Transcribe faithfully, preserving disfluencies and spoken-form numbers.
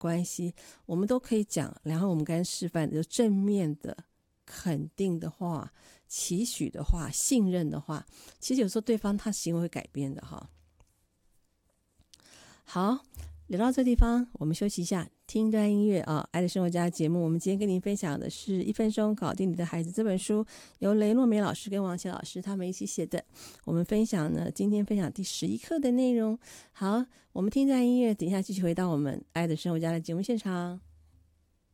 关系，我们都可以讲，然后我们该示范的就正面的肯定的话、期许的话、信任的话，其实有时候对方他行为会改变的哈。好，聊到这地方，我们休息一下，听一段音乐啊。爱的生活家节目，我们今天跟您分享的是一分钟搞定你的孩子这本书，由雷诺梅老师跟王琦老师他们一起写的。我们分享呢，今天分享第十一课的内容。好，我们听一段音乐，等一下继续回到我们爱的生活家的节目现场。